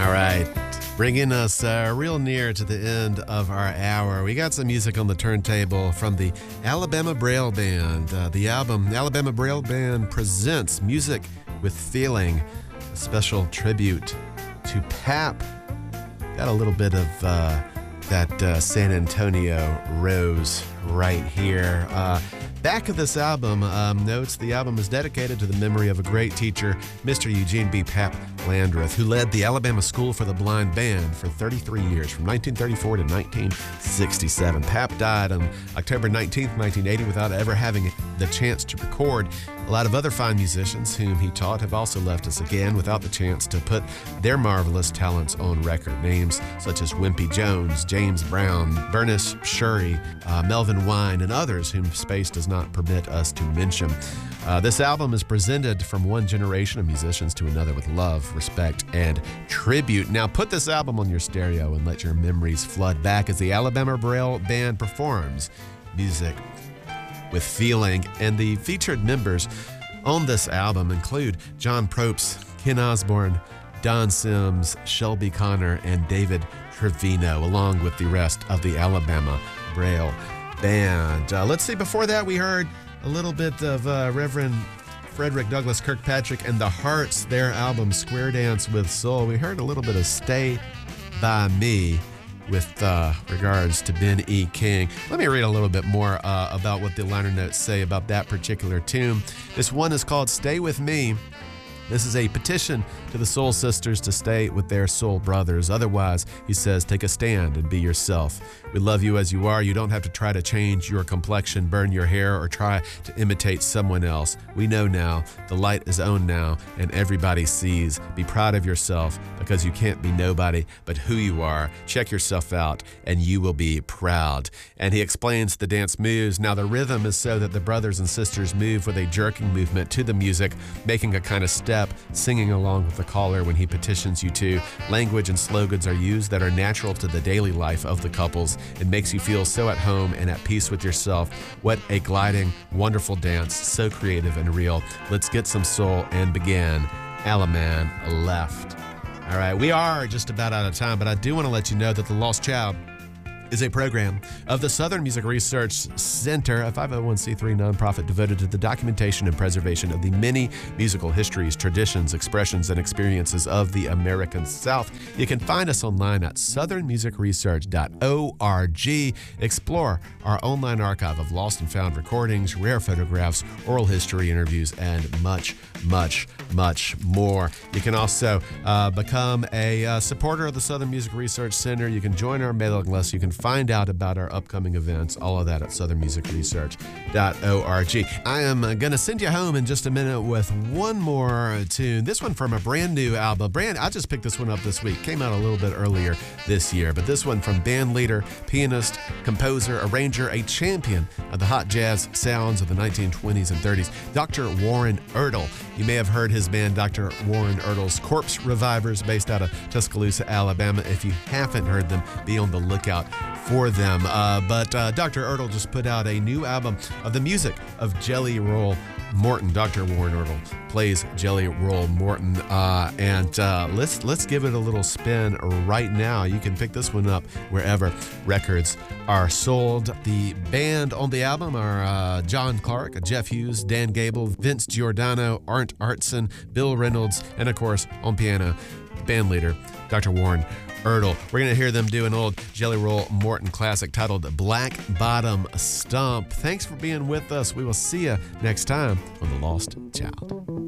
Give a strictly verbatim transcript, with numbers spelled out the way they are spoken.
All right, bringing us uh, real near to the end of our hour. We got some music on the turntable from the Alabama Braille Band. Uh, the album Alabama Braille Band presents Music with Feeling, a special tribute to Pap. Got a little bit of uh, that uh, San Antonio Rose right here. Uh, Back of this album um, notes the album is dedicated to the memory of a great teacher, Mister Eugene B. Pap Landreth, who led the Alabama School for the Blind Band for thirty-three years, from nineteen thirty-four to nineteen sixty-seven. Pap died on October nineteenth, nineteen eighty, without ever having the chance to record. A lot of other fine musicians whom he taught have also left us again without the chance to put their marvelous talents on record. Names such as Wimpy Jones, James Brown, Bernice Shurry, uh, Melvin Wine, and others whom space does not permit us to mention. Uh, this album is presented from one generation of musicians to another with love, respect, and tribute. Now put this album on your stereo and let your memories flood back as the Alabama Braille Band performs Music with Feeling. And the featured members on this album include John Probst, Ken Osborne, Don Sims, Shelby Connor, and David Trevino, along with the rest of the Alabama Braille Band. Uh, let's see, before that we heard a little bit of uh, Reverend Frederick Douglass Kirkpatrick and the Hearts, their album Square Dance with Soul. We heard a little bit of Stay By Me with uh, regards to Ben E. King. Let me read a little bit more uh, about what the liner notes say about that particular tune. This one is called Stay With Me. This is a petition to the soul sisters to stay with their soul brothers. Otherwise, he says, take a stand and be yourself. We love you as you are. You don't have to try to change your complexion, burn your hair, or try to imitate someone else. We know now. The light is on now, and everybody sees. Be proud of yourself, because you can't be nobody but who you are. Check yourself out, and you will be proud. And he explains the dance moves. Now, the rhythm is so that the brothers and sisters move with a jerking movement to the music, making a kind of step, singing along with the caller when he petitions you to. Language and slogans are used that are natural to the daily life of the couples. It makes you feel so at home and at peace with yourself. What a gliding, wonderful dance, so creative and real. Let's get some soul and begin. Alaman left. All right, we are just about out of time, but I do want to let you know that The Lost Child is a program of the Southern Music Research Center, a five oh one c three nonprofit devoted to the documentation and preservation of the many musical histories, traditions, expressions, and experiences of the American South. You can find us online at southern music research dot org. Explore our online archive of lost and found recordings, rare photographs, oral history interviews, and much, much, much more. You can also uh, become a uh, supporter of the Southern Music Research Center. You can join our mailing list. You can find out about our upcoming events, all of that at southern music research dot org. I am going to send you home in just a minute with one more tune. This one from a brand new album. Brand, I just picked this one up this week. Came out a little bit earlier this year, but this one from band leader, pianist, composer, arranger, a champion of the hot jazz sounds of the nineteen twenties and thirties, Doctor Warren Ertl. You may have heard his band, Doctor Warren Ertl's Corpse Revivers, based out of Tuscaloosa, Alabama. If you haven't heard them, be on the lookout for them. Uh, but uh, Doctor Ertl just put out a new album of the music of Jelly Roll Morton. Doctor Warren Ertl plays Jelly Roll Morton, uh, and uh, let's let's give it a little spin right now. You can pick this one up wherever records are sold. The band on the album are uh, John Clark, Jeff Hughes, Dan Gable, Vince Giordano, Arndt Artson, Bill Reynolds, and of course on piano, band leader Doctor Warren Ertl. We're going to hear them do an old Jelly Roll Morton classic titled Black Bottom Stomp. Thanks for being with us. We will see you next time on The Lost Child.